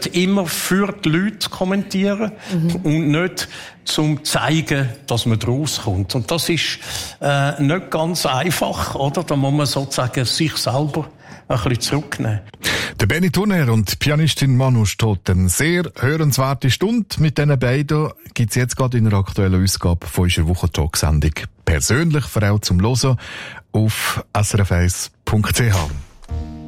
probiert immer für die Leute kommentieren und nicht zum zeigen, dass man draus kommt. Und das ist nicht ganz einfach, oder? Da muss man sozusagen sich selber ein bisschen zurücknehmen. Der Benny Turner und die Pianistin Manu Stott. Eine sehr hörenswerte Stunde mit diesen beiden gibt es jetzt gerade in einer aktuellen Ausgabe von unserer Wochen-Talk-Sendung. Persönlich für auch zum Hören auf srf1.ch.